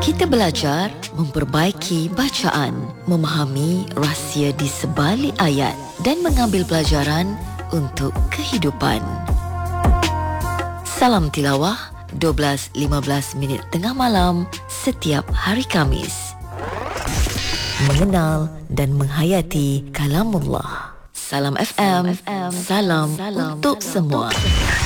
Kita belajar memperbaiki bacaan, memahami rahsia di sebalik ayat dan mengambil pelajaran untuk kehidupan. Salam tilawah 12.15 minit tengah malam setiap hari Khamis. Mengenal dan menghayati kalamullah. Salam FM, salam untuk semua.